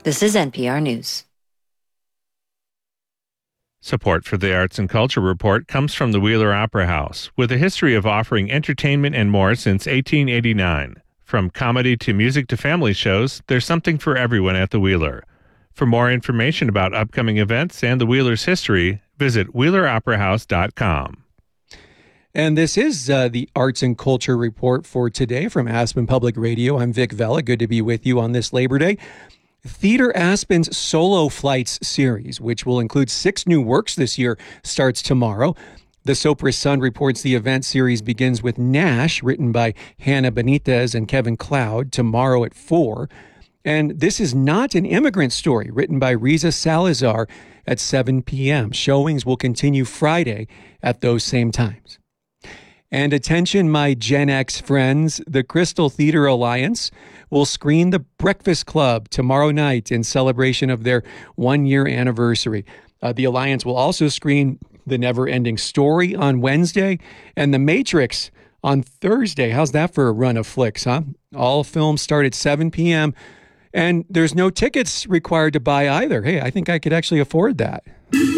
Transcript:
This is NPR News. Support for the Arts and Culture Report comes from the Wheeler Opera House, with a history of offering entertainment and more since 1889. From comedy to music to family shows, there's something for everyone at the Wheeler. For more information about upcoming events and the Wheeler's history, visit WheelerOperaHouse.com. And this is the Arts and Culture Report for today from Aspen Public Radio. I'm Vic Vela. Good to be with you on this Labor Day. Theater Aspen's Solo Flights series, which will include 6 new works this year, starts tomorrow. The Sopris Sun reports the event series begins with Nash, written by Hannah Benitez and Kevin Cloud, tomorrow at 4. And This Is Not an Immigrant Story, written by Riza Salazar, at 7 p.m. Showings will continue Friday at those same times. And attention, my Gen X friends, the Crystal Theater Alliance will screen The Breakfast Club tomorrow night in celebration of their 1-year anniversary. The Alliance will also screen The Never-Ending Story on Wednesday and The Matrix on Thursday. How's that for a run of flicks, huh? All films start at 7 p.m., and there's no tickets required to buy either. Hey, I think I could actually afford that.